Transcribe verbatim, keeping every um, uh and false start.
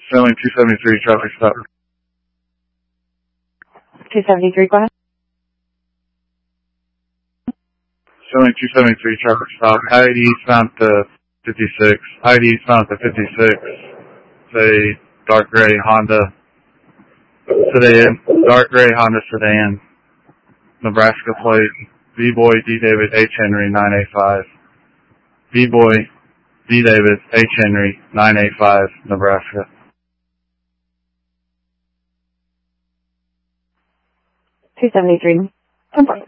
Sterling two seventy-three, traffic stop. two seventy-three, go ahead. Sterling two seventy-three, traffic stop. I eighty eastbound to fifty-six. I eighty eastbound to fifty-six. It's a dark gray Honda sedan. Dark gray Honda sedan. Nebraska plate. V-Boy D. David H. Henry nine eight five. V-Boy D. David H. Henry nine eight five, Nebraska. two seventy-three. Confirm.